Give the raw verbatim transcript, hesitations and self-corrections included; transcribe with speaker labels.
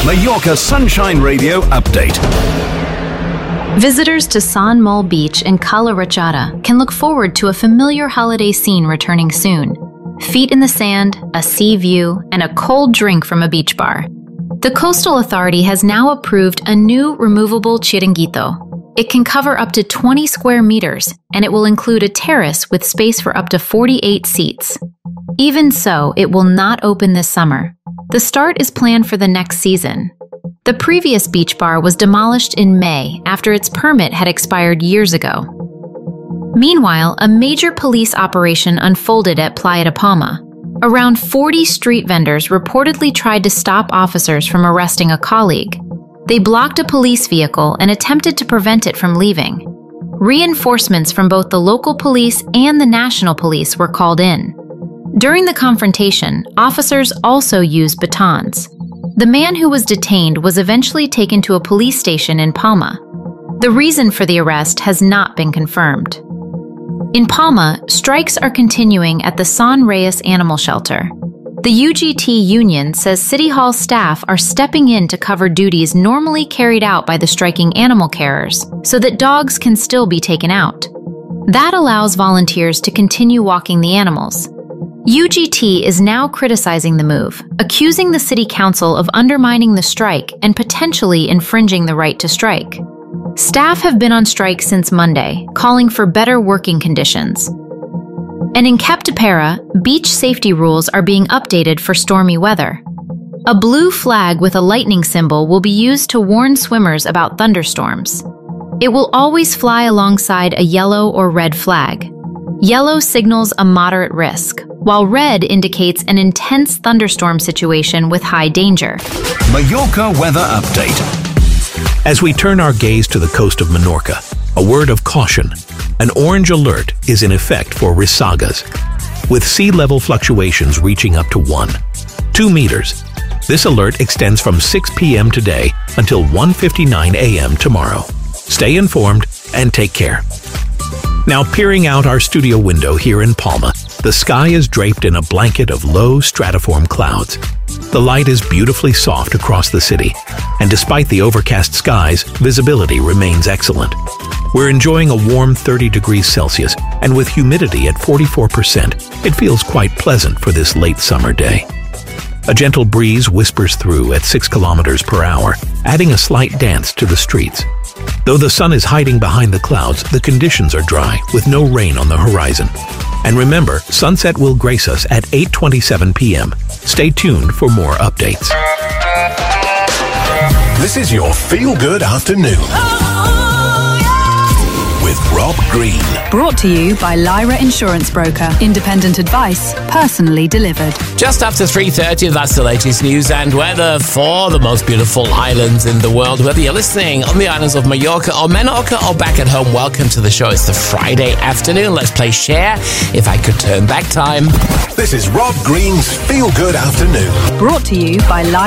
Speaker 1: Mallorca Sunshine Radio update.
Speaker 2: Visitors to San Mol Beach in Cala Rachada can look forward to a familiar holiday scene returning soon. Feet in the sand, a sea view, and a cold drink from a beach bar. The Coastal Authority has now approved a new removable chiringuito. It can cover up to twenty square meters, and it will include a terrace with space for up to forty-eight seats. Even so, it will not open this summer. The start is planned for the next season. The previous beach bar was demolished in May after its permit had expired years ago. Meanwhile, a major police operation unfolded at Playa de Palma. Around forty street vendors reportedly tried to stop officers from arresting a colleague. They blocked a police vehicle and attempted to prevent it from leaving. Reinforcements from both the local police and the national police were called in. During the confrontation, officers also used batons. The man who was detained was eventually taken to a police station in Palma. The reason for the arrest has not been confirmed. In Palma, strikes are continuing at the San Reyes Animal Shelter. The U G T union says City Hall staff are stepping in to cover duties normally carried out by the striking animal carers, so that dogs can still be taken out. That allows volunteers to continue walking the animals. U G T is now criticizing the move, accusing the City Council of undermining the strike and potentially infringing the right to strike. Staff have been on strike since Monday, calling for better working conditions. And in Cap de Pera, beach safety rules are being updated for stormy weather. A blue flag with a lightning symbol will be used to warn swimmers about thunderstorms. It will always fly alongside a yellow or red flag. Yellow signals a moderate risk, while red indicates an intense thunderstorm situation with high danger.
Speaker 1: Mallorca weather update.
Speaker 3: As we turn our gaze to the coast of Menorca, a word of caution. An orange alert is in effect for risagas, with sea level fluctuations reaching up to one, two meters. This alert extends from six p m today until one fifty-nine a m tomorrow. Stay informed and take care. Now, peering out our studio window here in Palma, the sky is draped in a blanket of low stratiform clouds. The light is beautifully soft across the city, and despite the overcast skies, visibility remains excellent. We're enjoying a warm thirty degrees Celsius, and with humidity at forty-four percent, it feels quite pleasant for this late summer day. A gentle breeze whispers through at six kilometers per hour, adding a slight dance to the streets. Though the sun is hiding behind the clouds, the conditions are dry, with no rain on the horizon. And remember, sunset will grace us at eight twenty-seven p m Stay tuned for more updates.
Speaker 1: This is your Feel Good Afternoon with Rob Green.
Speaker 4: Brought to you by Lyra Insurance Broker. Independent advice, personally delivered.
Speaker 5: Just after three thirty, that's the latest news and weather for the most beautiful islands in the world. Whether you're listening on the islands of Mallorca or Menorca or back at home, welcome to the show. It's the Friday afternoon. Let's play Share If I Could Turn Back Time.
Speaker 1: This is Rob Green's Feel Good Afternoon.
Speaker 4: Brought to you by Lyra